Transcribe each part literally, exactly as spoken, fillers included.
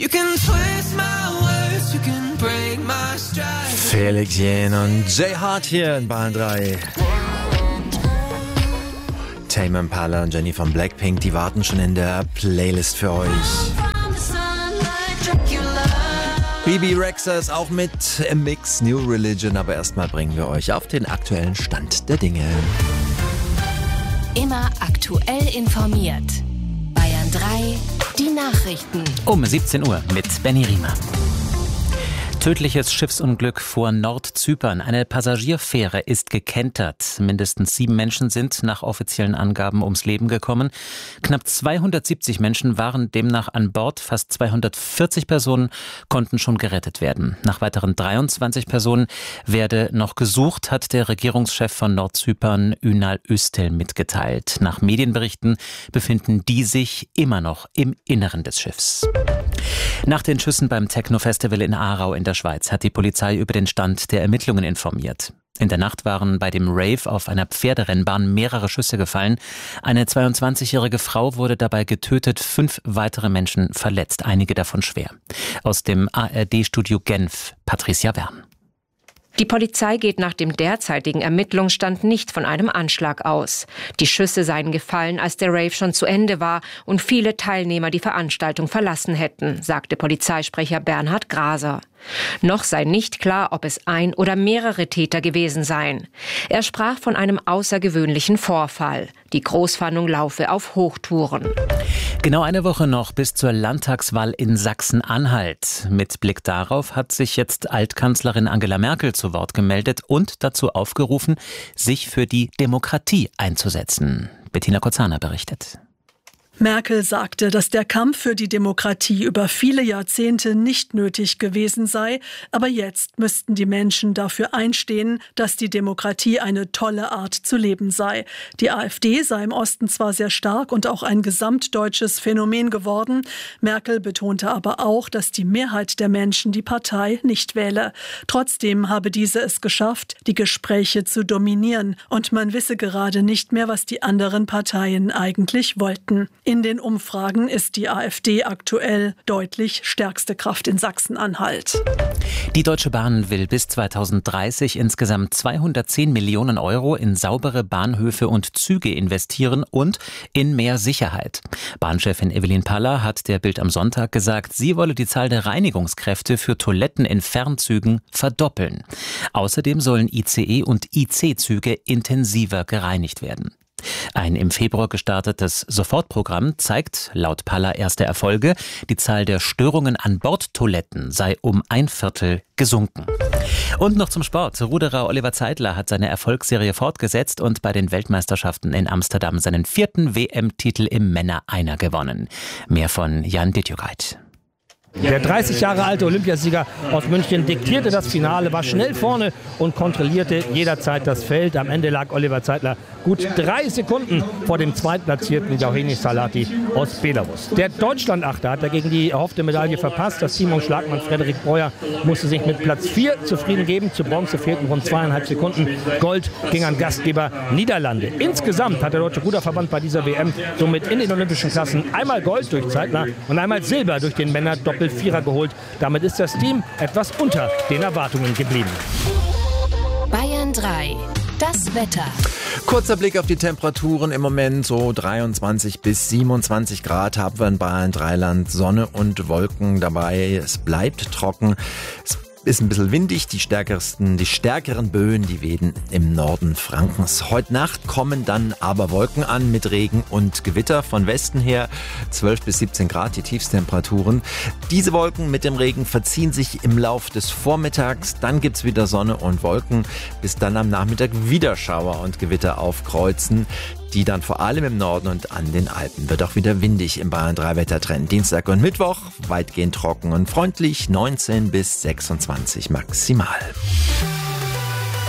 You can twist my words, you can break my stride. Felix Jähn und Jay Hart hier in Bayern drei. Tame Impala und Jenny von Blackpink, die warten schon in der Playlist für euch. Bebe Rexha ist auch mit im Mix, New Religion, aber erstmal bringen wir euch auf den aktuellen Stand der Dinge. Immer aktuell informiert. Bayern drei, die Nachrichten. Um siebzehn Uhr mit Benny Riemer. Tödliches Schiffsunglück vor Nordzypern. Eine Passagierfähre ist gekentert. Mindestens sieben Menschen sind nach offiziellen Angaben ums Leben gekommen. Knapp zweihundertsiebzig Menschen waren demnach an Bord. Fast zweihundertvierzig Personen konnten schon gerettet werden. Nach weiteren dreiundzwanzig Personen werde noch gesucht, hat der Regierungschef von Nordzypern Ünal Üstel mitgeteilt. Nach Medienberichten befinden die sich immer noch im Inneren des Schiffs. Nach den Schüssen beim Techno-Festival in Aarau in der Schweiz hat die Polizei über den Stand der Ermittlungen informiert. In der Nacht waren bei dem Rave auf einer Pferderennbahn mehrere Schüsse gefallen. Eine zweiundzwanzigjährige Frau wurde dabei getötet, fünf weitere Menschen verletzt, einige davon schwer. Aus dem A R D-Studio Genf, Patricia Wern. Die Polizei geht nach dem derzeitigen Ermittlungsstand nicht von einem Anschlag aus. Die Schüsse seien gefallen, als der Rave schon zu Ende war und viele Teilnehmer die Veranstaltung verlassen hätten, sagte Polizeisprecher Bernhard Graser. Noch sei nicht klar, ob es ein oder mehrere Täter gewesen seien. Er sprach von einem außergewöhnlichen Vorfall. Die Großfahndung laufe auf Hochtouren. Genau eine Woche noch bis zur Landtagswahl in Sachsen-Anhalt. Mit Blick darauf hat sich jetzt Altkanzlerin Angela Merkel zu Wort gemeldet und dazu aufgerufen, sich für die Demokratie einzusetzen. Bettina Kozana berichtet. Merkel sagte, dass der Kampf für die Demokratie über viele Jahrzehnte nicht nötig gewesen sei, aber jetzt müssten die Menschen dafür einstehen, dass die Demokratie eine tolle Art zu leben sei. Die AfD sei im Osten zwar sehr stark und auch ein gesamtdeutsches Phänomen geworden, Merkel betonte aber auch, dass die Mehrheit der Menschen die Partei nicht wähle. Trotzdem habe diese es geschafft, die Gespräche zu dominieren, und man wisse gerade nicht mehr, was die anderen Parteien eigentlich wollten. In den Umfragen ist die AfD aktuell deutlich stärkste Kraft in Sachsen-Anhalt. Die Deutsche Bahn will bis zweitausenddreißig insgesamt zweihundertzehn Millionen Euro in saubere Bahnhöfe und Züge investieren und in mehr Sicherheit. Bahnchefin Evelyn Paller hat der Bild am Sonntag gesagt, sie wolle die Zahl der Reinigungskräfte für Toiletten in Fernzügen verdoppeln. Außerdem sollen I C E und I C-Züge intensiver gereinigt werden. Ein im Februar gestartetes Sofortprogramm zeigt laut Paller erste Erfolge. Die Zahl der Störungen an Bordtoiletten sei um ein Viertel gesunken. Und noch zum Sport. Ruderer Oliver Zeitler hat seine Erfolgsserie fortgesetzt und bei den Weltmeisterschaften in Amsterdam seinen vierten W M-Titel im Männer-Einer gewonnen. Mehr von Jan Ditjogait. Der dreißig Jahre alte Olympiasieger aus München diktierte das Finale, war schnell vorne und kontrollierte jederzeit das Feld. Am Ende lag Oliver Zeitler gut drei Sekunden vor dem zweitplatzierten Yauhenis Salati aus Belarus. Der Deutschlandachter hat dagegen die erhoffte Medaille verpasst. Das Team um Schlagmann Frederik Breuer musste sich mit Platz vier zufrieden geben. Zu Bronze fehlten rund zweieinhalb Sekunden. Gold ging an Gastgeber Niederlande. Insgesamt hat der Deutsche Ruderverband bei dieser W M somit in den olympischen Klassen einmal Gold durch Zeitler und einmal Silber durch den Männer-Doppel Vierer geholt. Damit ist das Team etwas unter den Erwartungen geblieben. Bayern drei. Das Wetter. Kurzer Blick auf die Temperaturen. Im Moment so dreiundzwanzig bis siebenundzwanzig Grad haben wir in Bayern Dreiland. Sonne und Wolken dabei. Es bleibt trocken. Es ist ein bisschen windig. Die stärkersten, die stärkeren Böen, die wehen im Norden Frankens. Heute Nacht kommen dann aber Wolken an mit Regen und Gewitter. Von Westen her zwölf bis siebzehn Grad die Tiefstemperaturen. Diese Wolken mit dem Regen verziehen sich im Lauf des Vormittags. Dann gibt's wieder Sonne und Wolken, bis dann am Nachmittag wieder Schauer und Gewitter aufkreuzen, die dann vor allem im Norden und an den Alpen. Wird auch wieder windig im Bayern drei Wettertrend. Dienstag und Mittwoch weitgehend trocken und freundlich, neunzehn bis sechsundzwanzig maximal.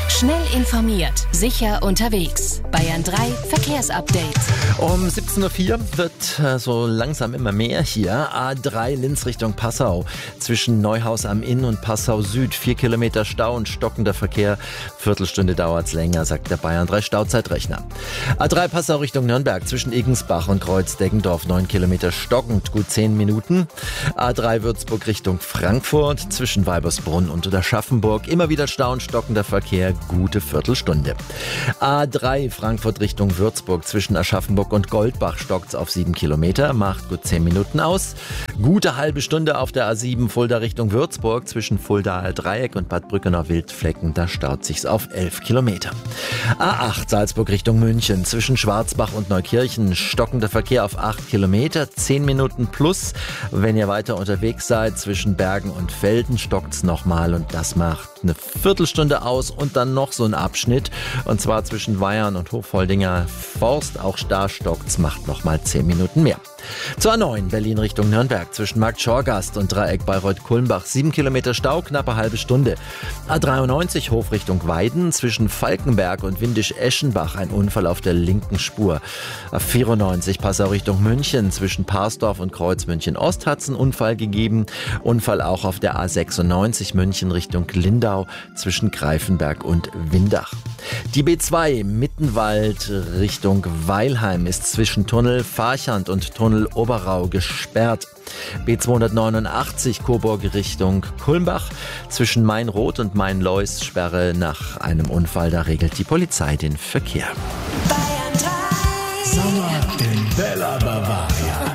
Schnell informiert, sicher unterwegs. Bayern drei Verkehrsupdate. Um siebzehn Uhr vier wird äh, so langsam immer mehr hier. A drei Linz Richtung Passau. Zwischen Neuhaus am Inn und Passau Süd. Vier Kilometer Stau und stockender Verkehr. Viertelstunde dauert's länger, sagt der Bayern drei Stauzeitrechner. A drei Passau Richtung Nürnberg. Zwischen Igensbach und Kreuz-Deggendorf. Neun Kilometer stockend, gut zehn Minuten. A drei Würzburg Richtung Frankfurt. Zwischen Weibersbrunn und Unterschaffenburg. Immer wieder Stau und stockender Verkehr. Gute Viertelstunde. A drei Frankfurt Richtung Würzburg. Zwischen Aschaffenburg und Goldbach stockt's auf sieben Kilometer. Macht gut zehn Minuten aus. Gute halbe Stunde auf der A sieben Fulda Richtung Würzburg. Zwischen Fuldaer Dreieck und Bad Brückener Wildflecken. Da staut sich's auf elf Kilometer. A acht Salzburg Richtung München. Zwischen Schwarzbach und Neukirchen. Stockender Verkehr auf acht Kilometer. zehn Minuten plus. Wenn ihr weiter unterwegs seid, zwischen Bergen und Velden stockt's nochmal. Und das macht eine Viertelstunde aus. Und dann noch so ein Abschnitt. Und zwar zwischen Weyarn und Hofholdinger Forst. Auch da stockt's, macht nochmal zehn Minuten mehr. Zur A neun Berlin Richtung Nürnberg. Zwischen Markt Schorgast und Dreieck Bayreuth-Kulmbach. sieben Kilometer Stau, knappe halbe Stunde. A dreiundneunzig Hof Richtung Weiden. Zwischen Falkenberg und Windisch-Eschenbach ein Unfall auf der linken Spur. A vierundneunzig Passau Richtung München. Zwischen Parsdorf und Kreuz München Ost hat's einen Unfall gegeben. Unfall auch auf der A sechsundneunzig München Richtung Lindau. Zwischen Greifenberg und Windach. Die B zwei Mittenwald Richtung Weilheim ist zwischen Tunnel Farchand und Tunnel Oberrau gesperrt. B zweihundertneunundachtzig Coburg Richtung Kulmbach. Zwischen Main-Roth und Main-Lois Sperre nach einem Unfall. Da regelt die Polizei den Verkehr. Bayern drei. Sommer in Bella Bavaria.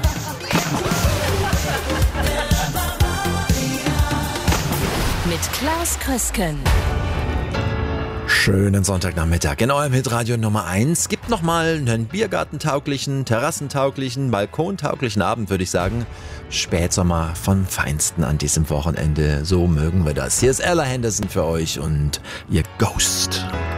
Mit Klaus Krüsken. Schönen Sonntagnachmittag in eurem Hitradio Nummer eins. Gibt nochmal einen biergartentauglichen, terrassentauglichen, balkontauglichen Abend, würde ich sagen. Spätsommer vom Feinsten an diesem Wochenende. So mögen wir das. Hier ist Ella Henderson für euch und ihr Ghost.